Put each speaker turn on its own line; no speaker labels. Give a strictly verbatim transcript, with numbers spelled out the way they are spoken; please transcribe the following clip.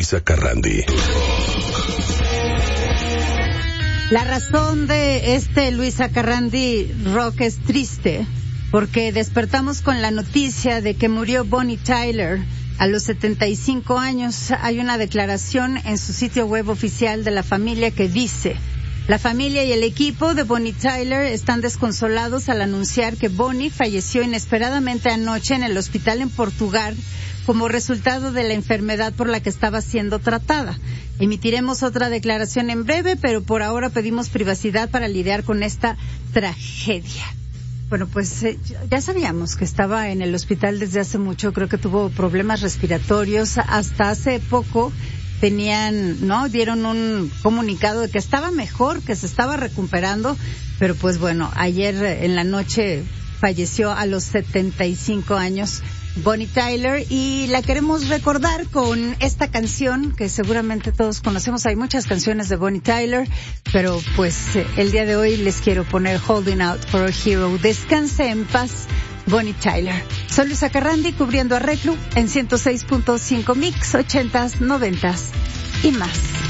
Luisa Carrandi.
La razón de este Luisa Carrandi Rock es triste, porque despertamos con la noticia de que murió Bonnie Tyler a los setenta y cinco años. Hay una declaración en su sitio web oficial de la familia que dice: la familia y el equipo de Bonnie Tyler están desconsolados al anunciar que Bonnie falleció inesperadamente anoche en el hospital en Portugal como resultado de la enfermedad por la que estaba siendo tratada. Emitiremos otra declaración en breve, pero por ahora pedimos privacidad para lidiar con esta tragedia. Bueno, pues eh, ya sabíamos que estaba en el hospital desde hace mucho. Creo que tuvo problemas respiratorios. Hasta hace poco tenían, ¿no? Dieron un comunicado de que estaba mejor, que se estaba recuperando. Pero pues bueno, ayer en la noche falleció a los setenta y cinco años Bonnie Tyler, y la queremos recordar con esta canción que seguramente todos conocemos. Hay muchas canciones de Bonnie Tyler, pero pues el día de hoy les quiero poner Holding Out for a Hero. Descanse en paz, Bonnie Tyler. Soy Luisa Carrandi, cubriendo a Reclu en ciento seis punto cinco Mix, ochentas, noventas y más.